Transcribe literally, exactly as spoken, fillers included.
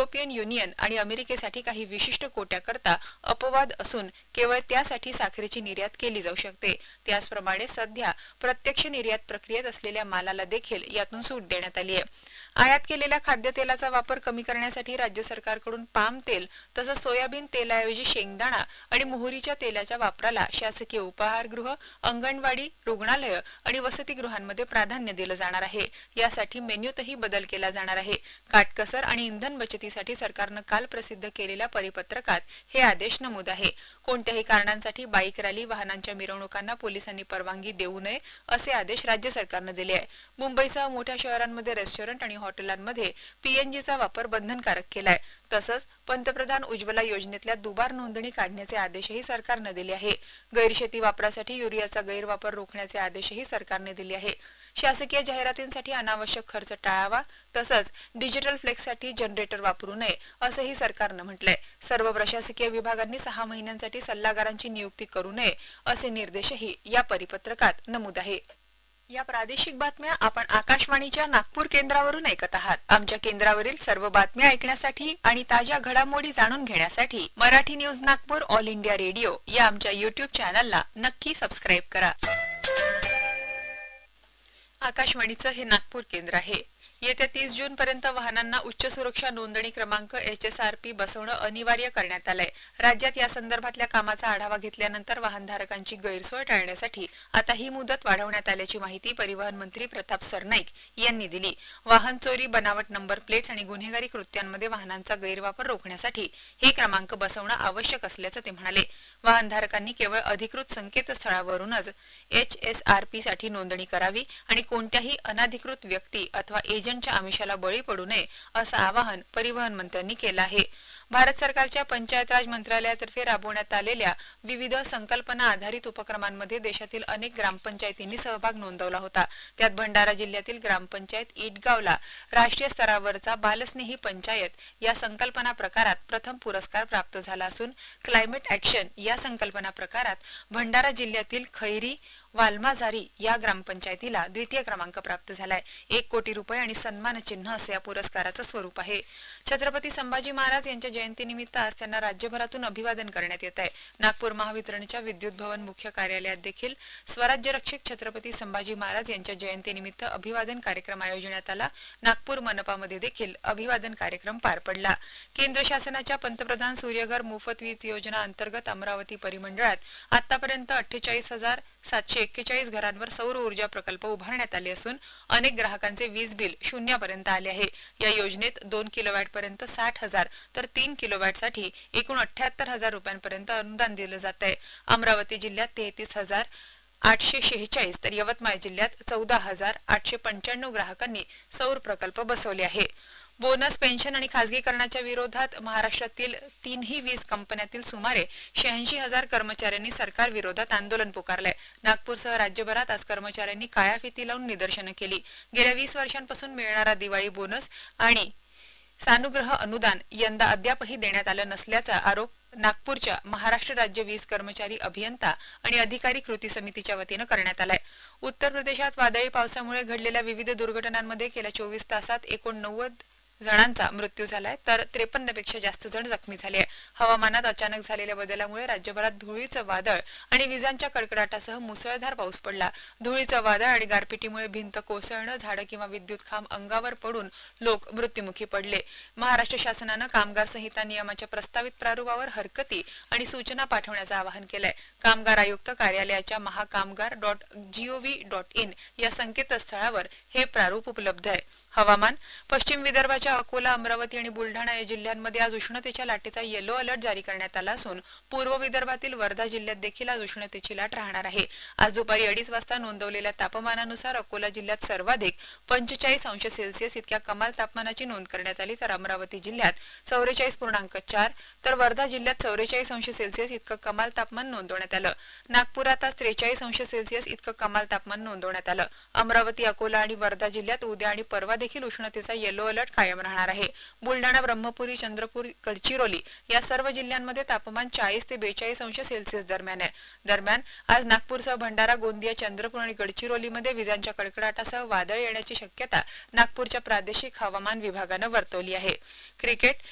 European union आणि अमेरिकेसाठी काही विशिष्ट कोट्याकरता अपवाद असून केवळ त्यासाठी साखरेची निर्यात केली जाऊ शकते। त्याचप्रमाणे सध्या प्रत्यक्ष निर्यात प्रक्रियेत असलेल्या मालाला देखील यातून सूट देण्यात आली आहे। आयात केलेल्या खाद्यतेलाचा वापर कमी करण्यासाठी राज्य सरकारकडून पाम तेल तसंच सोयाबीन तेलाऐवजी शेंगदाणा आणि मोहरीच्या तेलाच्या वापराला शासकीय उपाहारगृह, अंगणवाडी, रुग्णालय आणि वसतिगृहांमध्ये प्राधान्य दिलं जाणार आहे। यासाठी मेन्यूतही बदल केला जाणार आहे। काटकसर आणि इंधन बचतीसाठी सरकारनं काल प्रसिद्ध केलेल्या परिपत्रकात हे आदेश नमूद आहे। कोणत्याही कारणांसाठी बाईक रॅली, वाहनांच्या मिरवणुकांना पोलिसांनी परवानगी देऊ नये असे आदेश राज्य सरकारनं दिले आहे। मुंबईसह मोठ्या शहरांमध्ये रेस्टॉरंट आणि हॉटेलांमध्ये पीएनजीचा वापर बंधनकारक केलाय। तसंच पंतप्रधान उज्ज्वला योजनेतल्या दुबार नोंदणी काढण्याचे आदेशही सरकारने दिले आहे। गैरशेती वापरासाठी युरियाचा गैरवापर रोखण्याचे आदेशही सरकारने दिले आहे। शासकीय जाहिरातींसाठी अनावश्यक खर्च टाळावा तसंच डिजिटल फ्लेक्ससाठी जनरेटर वापरू नये असंही सरकारने म्हटलंय। सर्व प्रशासकीय विभागांनी सहा महिन्यांसाठी सल्लागारांची नियुक्ती करू नये असे निर्देशही या परिपत्रकात नमूद आहे। या प्रादेशिक बातम्या आपण आकाशवाणीच्या नागपूर केंद्रावरून ऐकत आहात। आमच्या केंद्रावरील सर्व बातम्या ऐकण्यासाठी आणि ताज्या घडामोडी जाणून घेण्यासाठी Marathi news Nagpur all India radio या आमच्या यूट्यूब चॅनलला नक्की सबस्क्राईब करा। आकाशवाणीचं हे नागपूर केंद्र आहे। येत्या तीस जून पर्यंत वाहनांना उच्च सुरक्षा नोंदणी क्रमांक एच एस आर पी बसवणं अनिवार्य करण्यात आलंय। राज्यात या संदर्भातल्या कामाचा आढावा घेतल्यानंतर वाहनधारकांची गैरसोय टाळण्यासाठी आता ही मुदत वाढवण्यात आल्याची माहिती परिवहन मंत्री प्रताप सरनाईक यांनी दिली। वाहन चोरी, बनावट नंबर प्लेट्स आणि गुन्हेगारी कृत्यांमध्ये वाहनांचा गैरवापर रोखण्यासाठी हे क्रमांक बसवणं आवश्यक असल्याचं ते म्हणाले। वाहनधारकांनी केवळ अधिकृत संकेतस्थळावरूनच एच एस आर पी साठी नोंदणी करावी आणि कोणत्याही अनधिकृत व्यक्ती अथवा एजंटच्या आमिषाला बळी पडू नये असं आवाहन परिवहन मंत्र्यांनी केलं आहे। भारत सरकारच्या पंचायत राज मंत्रालयातर्फे राबवण्यात आलेल्या विविध संकल्पना आधारित उपक्रमांमध्ये देशातील अनेक ग्रामपंचायतींनी सहभाग नोंदवला होता। त्यात भंडारा जिल्ह्यातील ग्रामपंचायत इटगावला राष्ट्रीय स्तरावरचा बालस्नेही पंचायत या संकल्पना प्रकारात प्रथम पुरस्कार प्राप्त झाला असून क्लायमेट ऍक्शन या संकल्पना प्रकारात भंडारा जिल्ह्यातील खैरी वाल्माझारी या ग्रामपंचायतीला द्वितीय क्रमांक प्राप्त झालाय। एक कोटी रुपये आणि सन्मान चिन्ह असे या पुरस्काराचं स्वरूप आहे। छत्रपती संभाजी महाराज यांच्या जयंतीनिमित्त आज त्यांना राज्यभरातून अभिवादन करण्यात येत आहे। नागपूर महावितरणच्या विद्युत भवन मुख्य कार्यालयात देखील स्वराज्य रक्षक छत्रपती संभाजी महाराज यांच्या जयंतीनिमित्त अभिवादन कार्यक्रम आयोजण्यात आला। नागपूर मनपामध्ये देखील अभिवादन कार्यक्रम पार पडला। केंद्र शासनाच्या पंतप्रधान सूर्यघर मोफत वीज योजना अंतर्गत अमरावती परिमंडळात आतापर्यंत अठ्ठेचाळीस हजार सातशे एक्केचाळीस घरांवर सौर ऊर्जा प्रकल्प उभारण्यात आले असून अनेक ग्राहकांचे वीज बिल शून्यापर्यंत आले आहे। या योजनेत दोन किलोवॅट पर्यंत साठ हजार तर तीन किलोवॅट साठी एकूण अठ्ठ्याहत्तर हजार रुपयांपर्यंत अनुदान दिलं जात आहे। अमरावती जिल्ह्यात तेहतीस हजार आठशे शेहेचाळीस तर यवतमाळ जिल्ह्यात चौदा हजार आठशे पंच्याण्णव ग्राहकांनी सौर प्रकल्प बसवले आहे। बोनस, पेन्शन आणि खासगीकरणाच्या विरोधात महाराष्ट्रातील तीनही वीज कंपन्यातील सुमारे शहाऐंशी हजार कर्मचाऱ्यांनी सरकार विरोधात आंदोलन पुकारलंय। नागपूरसह राज्यभरात आज कर्मचाऱ्यांनी काळ्या फिती लावून निदर्शनं केली। गेल्या वीस वर्षांपासून मिळणारा दिवाळी बोनस आणि सानुग्रह अनुदान यंदा अद्यापही देण्यात आलं नसल्याचा आरोप नागपूरच्या महाराष्ट्र राज्य वीज कर्मचारी अभियंता आणि अधिकारी कृती समितीच्या वतीनं करण्यात आलाय। उत्तर प्रदेशात वादळी पावसामुळे घडलेल्या विविध दुर्घटनांमध्ये गेल्या चोवीस तासात एकोणनव्वद जणांचा मृत्यू झालाय तर त्रेपन्न पेक्षा जास्त जण जखमी झाले आहे। हवामानात अचानक झालेल्या बदलामुळे राज्यभरात धुळीचं वादळ आणि विजांच्या कडकडाटासह मुसळधार पाऊस पडला। धुळीचं वादळ आणि गारपिटीमुळे भिंत कोसळणं, झाडं किंवा विद्युत खांब अंगावर पडून लोक मृत्युमुखी पडले। महाराष्ट्र शासनानं कामगार संहिता नियमाच्या प्रस्तावित प्रारूपावर हरकती आणि सूचना पाठवण्याचं आवाहन केलंय। कामगार आयुक्त कार्यालयाच्या Mahakamgar dot G O V dot in या संकेतस्थळावर हे प्रारूप उपलब्ध आहे। हवामान, पश्चिम विदर्भाच्या अकोला, अमरावती आणि बुलढाणा या जिल्ह्यांमध्ये आज उष्णतेच्या लाटेचा येलो अलर्ट जारी करण्यात आला असून पूर्व विदर्भातील वर्धा जिल्ह्यात देखील आज उष्णतेची लाट राहणार आहे। आज दुपारी अडीच वाजता नोंदवलेल्या तापमानानुसार अकोला जिल्ह्यात सर्वाधिक पंचेचाळीस अंश सेल्सिअस इतक्या कमाल तापमानाची नोंद करण्यात आली तर अमरावती जिल्ह्यात चौवेचाळीस पूर्णांक चार तर वर्धा जिल्ह्यात चौवेचाळीस अंश सेल्सिअस इतकं कमाल तापमान नोंदवण्यात आलं। नागपुरात आज त्रेचाळीस अंश सेल्सिअस इतकं कमाल तापमान नोंदवण्यात आलं। अमरावती, अकोला आणि वर्धा जिल्ह्यात उद्या आणि परवा देखील उष्णतेचा येलो अलर्ट कायम राहणार आहे। बुलढाणा, ब्रह्मपुरी, चंद्रपूर, गडचिरोली या सर्व जिल्ह्यांमध्ये तापमान चाळीस ते बेचाळीस अंश सेल्सिअस दरम्यान आहे। दरम्यान आज नागपूरसह भंडारा, गोंदिया, चंद्रपूर आणि गडचिरोलीमध्ये विजांच्या कडकडाटासह वादळ येण्याची शक्यता नागपूरच्या प्रादेशिक हवामान विभागानं वर्तवली आहे। क्रिकेट